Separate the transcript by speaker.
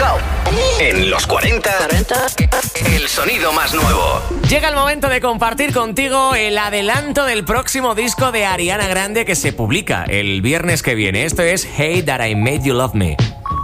Speaker 1: En los 40, el sonido más nuevo.
Speaker 2: Llega el momento de compartir contigo el adelanto del próximo disco de Ariana Grande que se publica el viernes que viene. Esto es Hey That I Made You Love Me.